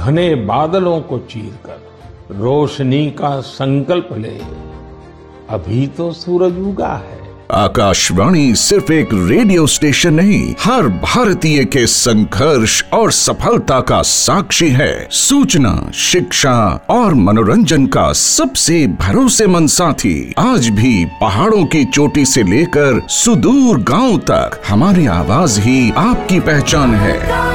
घने बादलों को चीरकर रोशनी का संकल्प ले, अभी तो सूरज उगा है। आकाशवाणी सिर्फ एक रेडियो स्टेशन नहीं, हर भारतीय के संघर्ष और सफलता का साक्षी है। सूचना, शिक्षा और मनोरंजन का सबसे भरोसेमंद साथी। आज भी पहाड़ों की चोटी से लेकर सुदूर गांव तक हमारी आवाज ही आपकी पहचान है।